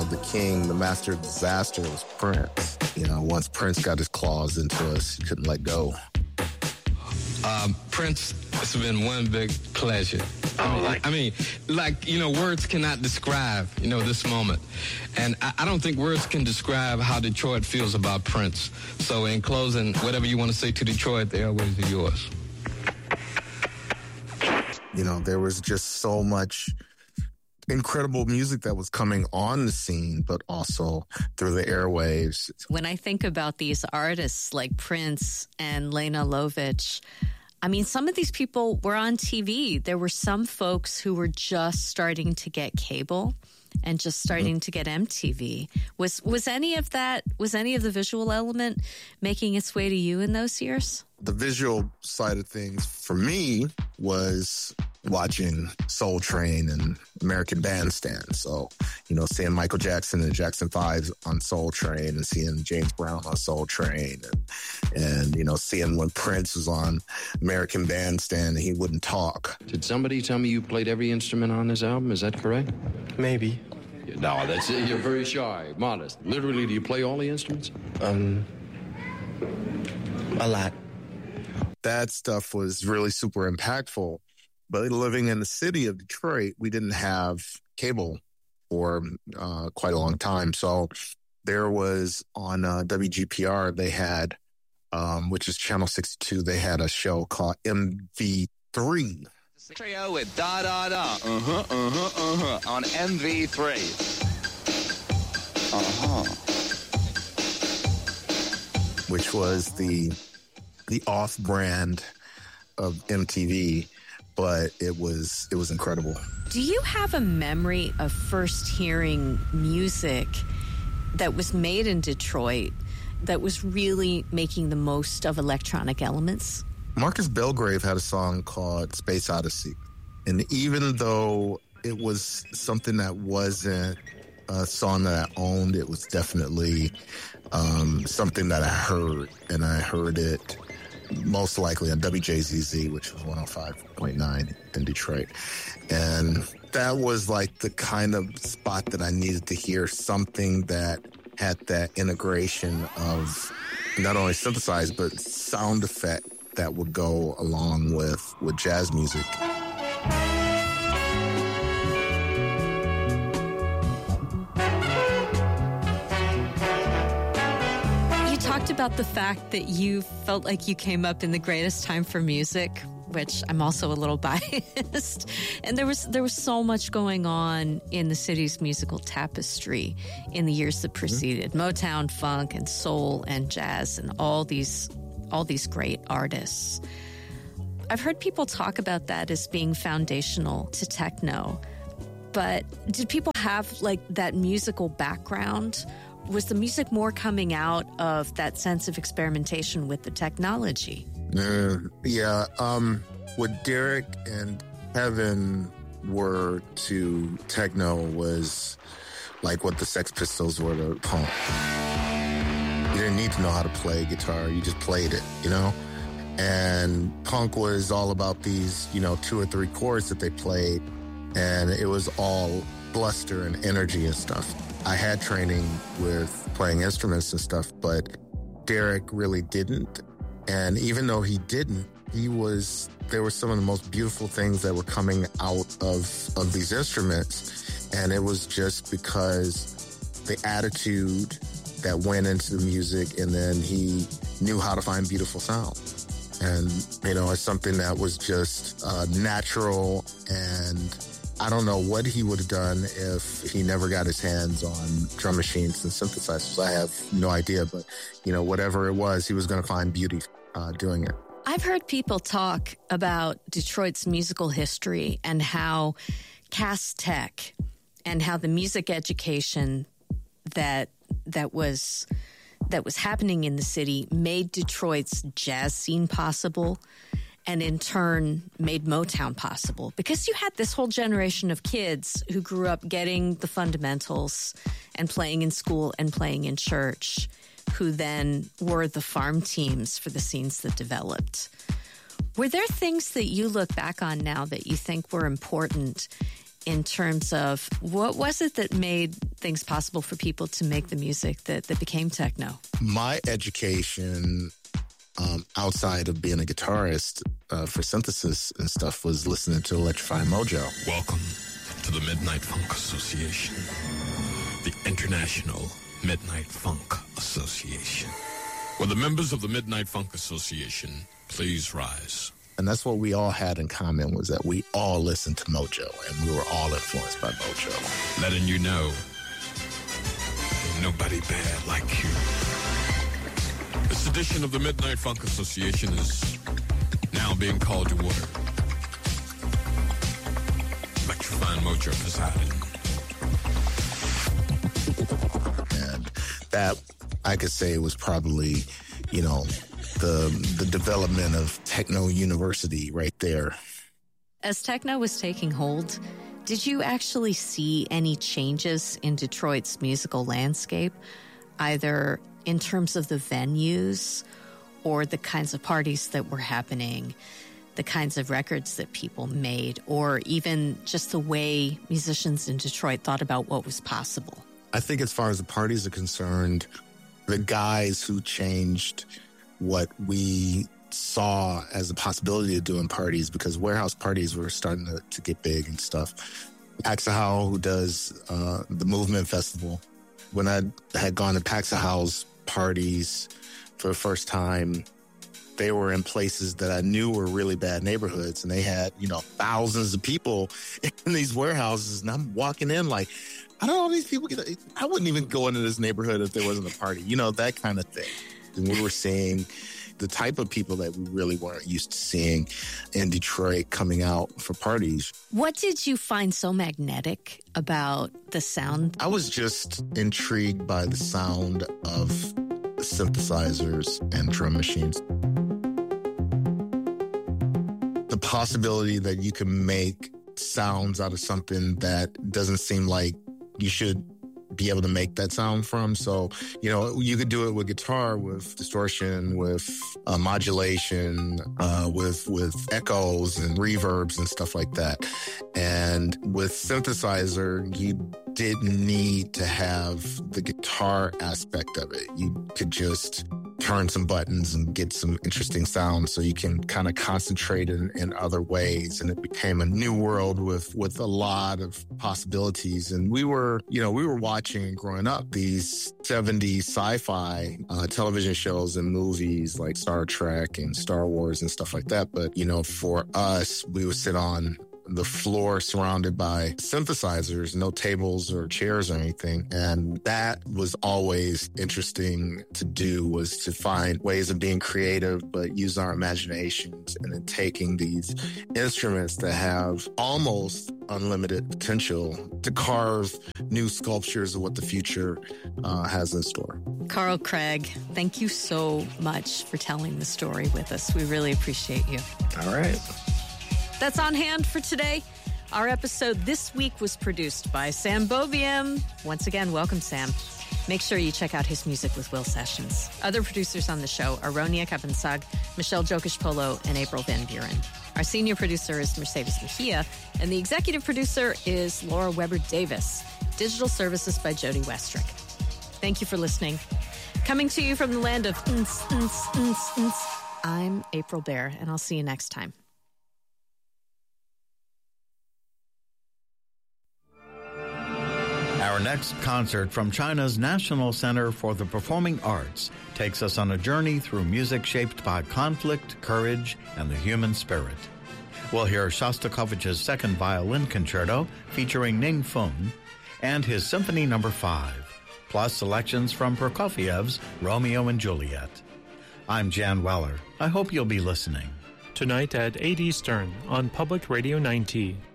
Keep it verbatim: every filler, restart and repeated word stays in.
know, the king, the master of disaster was Prince. You know, once Prince got his claws into us, he couldn't let go. Um, Prince, it's been one big pleasure. I mean, like, I mean, like, you know, words cannot describe, you know, this moment. And I, I don't think words can describe how Detroit feels about Prince. So in closing, whatever you want to say to Detroit, the airways are yours. You know, there was just so much incredible music that was coming on the scene, but also through the airwaves. When I think about these artists like Prince and Lena Lovitch, I mean, some of these people were on T V. There were some folks who were just starting to get cable and just starting mm-hmm. to get M T V. Was was any of that, was any of the visual element making its way to you in those years? The visual side of things for me was watching Soul Train and American Bandstand. So, you know, seeing Michael Jackson and Jackson five on Soul Train and seeing James Brown on Soul Train and, and you know, seeing when Prince was on American Bandstand and he wouldn't talk. Did somebody tell me you played every instrument on this album? Is that correct? Maybe. No, that's it. You're very shy, modest. Literally, do you play all the instruments? Um, a lot. That stuff was really super impactful. But living in the city of Detroit, we didn't have cable for uh, quite a long time. So there was on uh, W G P R, they had, um, which is Channel sixty-two, they had a show called M V three. Trio with Da Da Da, uh-huh, uh-huh, uh-huh, on M V three. Uh-huh. Which was the the off-brand of M T V, but it was it was incredible. Do you have a memory of first hearing music that was made in Detroit that was really making the most of electronic elements? Marcus Belgrave had a song called Space Odyssey. And even though it was something that wasn't a song that I owned, it was definitely um, something that I heard. And I heard it most likely on W J Z Z, which was one oh five point nine in Detroit. And that was like the kind of spot that I needed to hear something that had that integration of not only synthesized, but sound effect that would go along with, with jazz music. You talked about the fact that you felt like you came up in the greatest time for music, which I'm also a little biased. And there was there was so much going on in the city's musical tapestry in the years that preceded. Mm-hmm. Motown, funk, and soul, and jazz, and all these all these great artists. I've heard people talk about that as being foundational to techno. But did people have like that musical background? Was the music more coming out of that sense of experimentation with the technology? Uh, yeah. Um, what Derek and Kevin were to techno was like what the Sex Pistols were to punk. You didn't need to know how to play guitar. You just played it, you know? And punk was all about these, you know, two or three chords that they played. And it was all bluster and energy and stuff. I had training with playing instruments and stuff, but Derek really didn't. And even though he didn't, he was, there were some of the most beautiful things that were coming out of, of these instruments. And it was just because the attitude that went into the music, and then he knew how to find beautiful sound. And, you know, it's something that was just uh, natural, and I don't know what he would have done if he never got his hands on drum machines and synthesizers. I have no idea, but, you know, whatever it was, he was going to find beauty uh, doing it. I've heard people talk about Detroit's musical history and how Cass Tech and how the music education that that was that was happening in the city made Detroit's jazz scene possible, and in turn made Motown possible, because you had this whole generation of kids who grew up getting the fundamentals and playing in school and playing in church, who then were the farm teams for the scenes that developed. Were there things that you look back on now that you think were important in terms of what was it that made things possible for people to make the music that, that became techno? My education um, outside of being a guitarist uh, for synthesis and stuff was listening to Electrifying Mojo. Welcome to the Midnight Funk Association, the International Midnight Funk Association. Will the members of the Midnight Funk Association please rise? And that's what we all had in common, was that we all listened to Mojo, and we were all influenced by Mojo. Letting you know, ain't nobody bad like you. This edition of the Midnight Funk Association is now being called to order. Electrifying Mojo presiding. And that, I could say, was probably, you know, the the development of Techno University right there. As techno was taking hold, did you actually see any changes in Detroit's musical landscape, either in terms of the venues or the kinds of parties that were happening, the kinds of records that people made, or even just the way musicians in Detroit thought about what was possible? I think as far as the parties are concerned, the guys who changed what we saw as a possibility of doing parties, because warehouse parties were starting to, to get big and stuff. Paxahau, who does uh, the Movement Festival, when I had gone to Paxahau's parties for the first time, they were in places that I knew were really bad neighborhoods, and they had, you know, thousands of people in these warehouses, and I'm walking in like, how do all these people get? I wouldn't even go into this neighborhood if there wasn't a party, you know, that kind of thing. And we were seeing the type of people that we really weren't used to seeing in Detroit coming out for parties. What did you find so magnetic about the sound? I was just intrigued by the sound of synthesizers and drum machines. The possibility that you can make sounds out of something that doesn't seem like you should be able to make that sound from. So, you know, you could do it with guitar, with distortion, with uh, modulation, uh, with with echoes and reverbs and stuff like that. And with synthesizer, you didn't need to have the guitar aspect of it. You could just turn some buttons and get some interesting sounds, so you can kind of concentrate in, in other ways. And it became a new world with, with a lot of possibilities. And we were, you know, we were watching growing up these seventies sci-fi uh, television shows and movies like Star Trek and Star Wars and stuff like that. But, you know, for us, we would sit on the floor surrounded by synthesizers, no tables or chairs or anything. And that was always interesting to do, was to find ways of being creative, but use our imaginations, and then taking these instruments that have almost unlimited potential to carve new sculptures of what the future uh, has in store. Carl Craig, thank you so much for telling the story with us. We really appreciate you. All right. That's on hand for today. Our episode this week was produced by Sam Bovium. Once again, welcome, Sam. Make sure you check out his music with Will Sessions. Other producers on the show are Ronia Kapansag, Michelle Jokic-Polo, and April Van Buren. Our senior producer is Mercedes Mejia, and the executive producer is Laura Weber-Davis. Digital services by Jody Westrick. Thank you for listening. Coming to you from the land of ns, ns, ns, ns, I'm April Baer, and I'll see you next time. Our next concert from China's National Center for the Performing Arts takes us on a journey through music shaped by conflict, courage, and the human spirit. We'll hear Shostakovich's Second Violin Concerto featuring Ning Feng and his Symphony Number Five, plus selections from Prokofiev's Romeo and Juliet. I'm Jan Weller. I hope you'll be listening. Tonight at eight Eastern on Public Radio ninety.